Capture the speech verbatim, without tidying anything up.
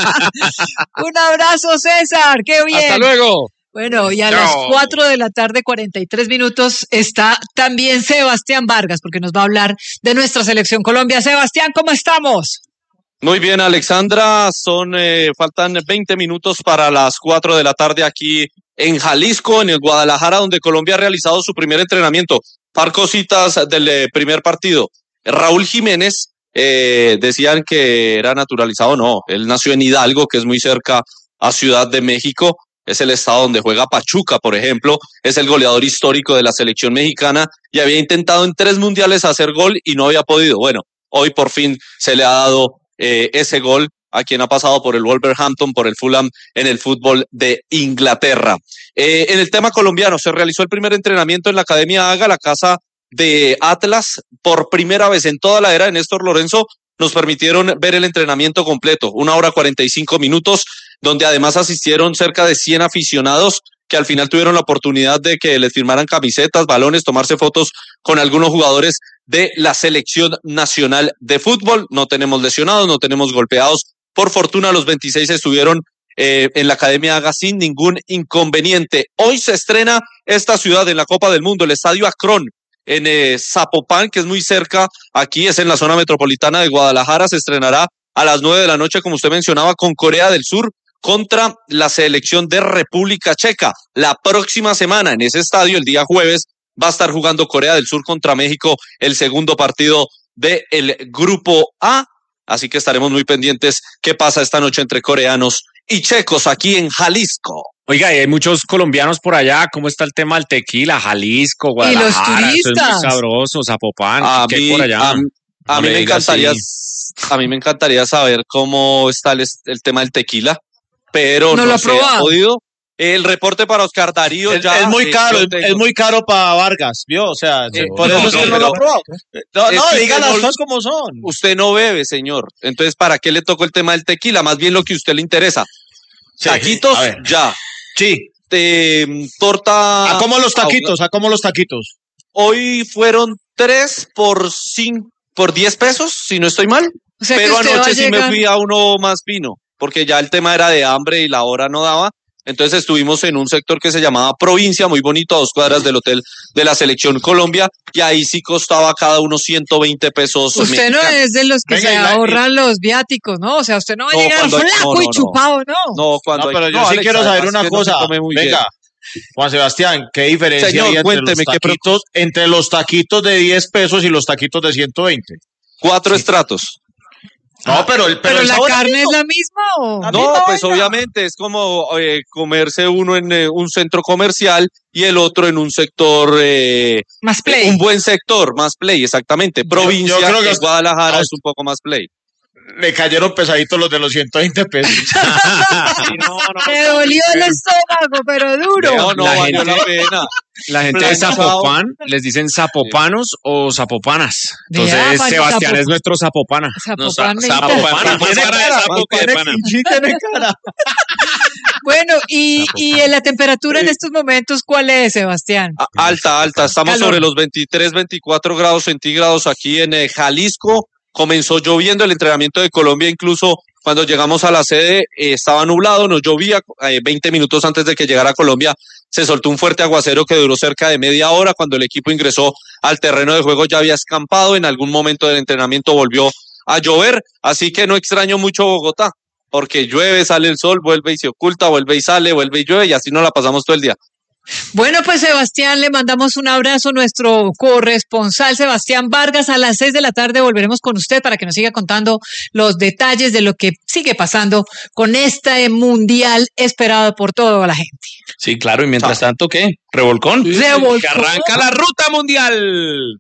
Un abrazo, César, qué bien. Hasta luego. Bueno, y a Chao. las cuatro de la tarde, cuarenta y tres minutos, está también Sebastián Vargas, porque nos va a hablar de nuestra selección Colombia. Sebastián, ¿cómo estamos? Muy bien, Alexandra, son eh, faltan veinte minutos para las cuatro de la tarde aquí en Jalisco, en el Guadalajara, donde Colombia ha realizado su primer entrenamiento. Par cositas del eh, primer partido. Raúl Jiménez, eh, decían que era naturalizado, no, él nació en Hidalgo, que es muy cerca a Ciudad de México, es el estado donde juega Pachuca, por ejemplo, es el goleador histórico de la selección mexicana y había intentado en tres mundiales hacer gol y no había podido. Bueno, hoy por fin se le ha dado eh, ese gol a quien ha pasado por el Wolverhampton, por el Fulham en el fútbol de Inglaterra. Eh, en el tema colombiano, se realizó el primer entrenamiento en la Academia Haga, la casa de Atlas. Por primera vez en toda la era de Néstor Lorenzo, nos permitieron ver el entrenamiento completo, una hora cuarenta y cinco minutos, donde además asistieron cerca de cien aficionados que al final tuvieron la oportunidad de que les firmaran camisetas, balones, tomarse fotos con algunos jugadores de la selección nacional de fútbol. No tenemos lesionados, no tenemos golpeados. Por fortuna, los veintiséis estuvieron eh, en la Academia Haga sin ningún inconveniente. Hoy se estrena esta ciudad en la Copa del Mundo, el Estadio Akron, en eh, Zapopan, que es muy cerca, aquí es en la zona metropolitana de Guadalajara. Se estrenará a las nueve de la noche, como usted mencionaba, con Corea del Sur contra la selección de República Checa. La próxima semana en ese estadio, el día jueves, va a estar jugando Corea del Sur contra México, el segundo partido del Grupo A. Así que estaremos muy pendientes qué pasa esta noche entre coreanos y checos aquí en Jalisco. Oiga, y hay muchos colombianos por allá. ¿Cómo está el tema del tequila? Jalisco, Guadalajara. Y los turistas. Eso es muy sabroso, Zapopan. A ¿Qué mí, hay por allá? a, a No mí le me diga encantaría, así. a mí me encantaría saber cómo está el, el tema del tequila, pero No no, lo ha se ha probado. podido. El reporte para Oscar Darío Es, ya. es muy eh, caro, yo es, tengo- es muy caro para Vargas, ¿vio? O sea, Eh, por no, eso es no, que no pero- lo ha probado. No, es no, que diga usted las no- cosas como son. Usted no bebe, señor. Entonces, ¿para qué le tocó el tema del tequila? Más bien lo que a usted le interesa. Sí, Taquitos, a ver. ya. Sí. Eh, torta. ¿A cómo los taquitos? ¿A cómo los taquitos? Hoy fueron tres por cinco, por diez pesos, si no estoy mal. O sea que Pero usted va a anoche sí me llegar- fui a uno más fino, porque ya el tema era de hambre y la hora no daba. Entonces estuvimos en un sector que se llamaba Provincia, muy bonito, a dos cuadras del hotel de la Selección Colombia, y ahí sí costaba cada uno ciento veinte pesos. Usted no mexicanos. es de los que Venga, se y la- ahorran los viáticos, ¿no? O sea, usted no va a No, llegar cuando hay- flaco no, y no, no. chupado, ¿no? No, cuando No, hay- pero yo no, sí Alex, quiero saber además una que no se cosa. come muy bien. Venga, Juan Sebastián, ¿qué diferencia Señor, hay entre cuénteme, los ¿qué preocupa? taquitos, entre los taquitos de diez pesos y los taquitos de ciento veinte? Cuatro estratos. No, pero el Pero, el la sabor carne mismo. es la misma, ¿o? Ah, No, misma pues vaina. obviamente es como eh, comerse uno en eh, un centro comercial y el otro en un sector, eh, Más play. un buen sector, más play, exactamente. Provincia, yo creo que en hasta- Guadalajara hasta- es un poco más play. Le cayeron pesaditos los de los ciento veinte pesos. Me dolió el estómago, pero duro. No, no La valió gente- la pena. La gente de Planchado. Zapopan les dicen zapopanos o zapopanas. Entonces, Vea, para Sebastián Zapo- es nuestro zapopana. Zapopan me Zapopan, encanta. más cara de sapo que de pana. Sí, tiene cara. Bueno, y, y en la temperatura en estos momentos, ¿cuál es, Sebastián? A- Alta, alta. Estamos Calor. sobre los veintitrés, veinticuatro grados centígrados aquí en eh, Jalisco. Comenzó lloviendo el entrenamiento de Colombia, incluso cuando llegamos a la sede eh, estaba nublado, no llovía. Eh, veinte minutos antes de que llegara a Colombia se soltó un fuerte aguacero que duró cerca de media hora. Cuando el equipo ingresó al terreno de juego ya había escampado. En algún momento del entrenamiento volvió a llover, así que no extraño mucho Bogotá, porque llueve, sale el sol, vuelve y se oculta, vuelve y sale, vuelve y llueve, y así nos la pasamos todo el día. Bueno, pues Sebastián, le mandamos un abrazo a nuestro corresponsal Sebastián Vargas. A las seis de la tarde volveremos con usted para que nos siga contando los detalles de lo que sigue pasando con este mundial esperado por toda la gente. Sí, claro, y mientras tanto, ¿qué? ¿Revolcón? Revolcón. Que arranca la ruta mundial.